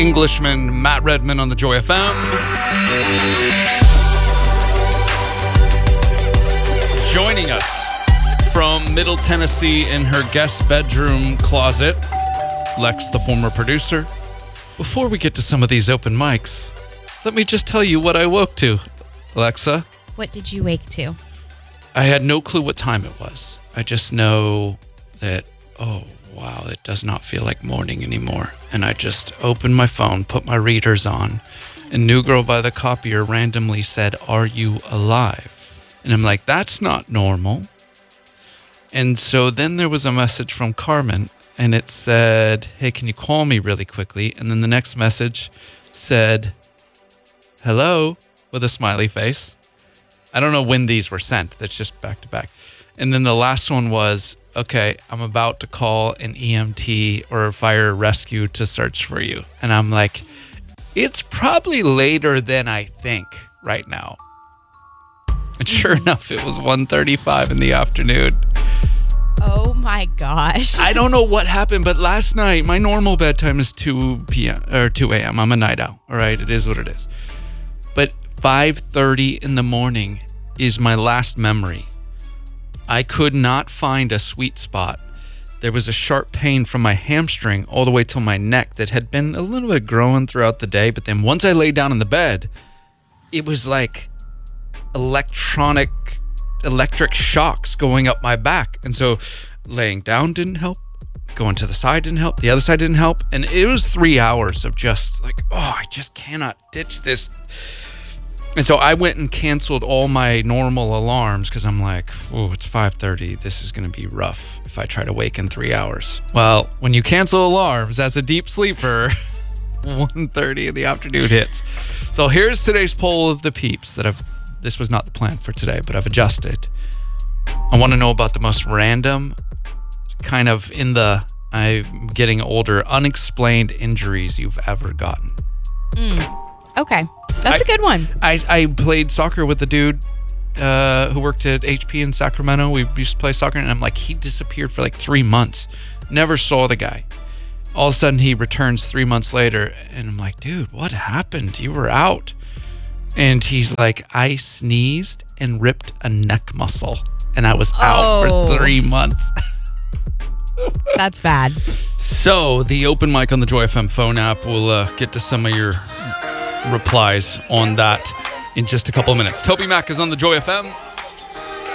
Englishman Matt Redman on the Joy FM. Joining us from Middle Tennessee in her guest bedroom closet, Lex, the former producer. Before we get to some of these open mics, let me just tell you what I woke to, Alexa. What did you wake to? I had no clue what time it was. I just know that, oh, wow, it does not feel like morning anymore. And I just opened my phone, put my readers on, and New Girl by the Copier randomly said, "Are you alive?" And I'm like, that's not normal. And so then there was a message from Carmen, and it said, "Hey, can you call me really quickly?" And then the next message said, "Hello," with a smiley face. I don't know when these were sent. That's just back to back. And then the last one was, "Okay, I'm about to call an EMT or a fire rescue to search for you." And I'm like, it's probably later than I think right now. And sure enough, it was 1:35 in the afternoon. Oh my gosh. I don't know what happened, but last night, my normal bedtime is 2 p.m. or 2 a.m. I'm a night owl. All right, it is what it is. But 5:30 in the morning is my last memory. I could not find a sweet spot. There was a sharp pain from my hamstring all the way to my neck that had been a little bit growing throughout the day. But then once I lay down in the bed, it was like electric shocks going up my back. And so laying down didn't help. Going to the side didn't help. The other side didn't help. And it was 3 hours of just like, oh, I just cannot ditch this. And so I went and canceled all my normal alarms because I'm like, oh, it's 5:30. This is going to be rough if I try to wake in 3 hours. Well, when you cancel alarms as a deep sleeper, 1:30 in the afternoon hits. So here's today's poll of the peeps this was not the plan for today, but I've adjusted. I want to know about the most random, kind of I'm getting older, unexplained injuries you've ever gotten. Okay. That's a good one. I played soccer with a dude who worked at HP in Sacramento. We used to play soccer, and I'm like, he disappeared for like 3 months. Never saw the guy. All of a sudden, he returns 3 months later, and I'm like, dude, what happened? You were out. And he's like, I sneezed and ripped a neck muscle, and I was out for 3 months. That's bad. So the open mic on the Joy FM phone app, we'll get to some of your replies on that in just a couple of minutes. Toby Mac is on the Joy FM.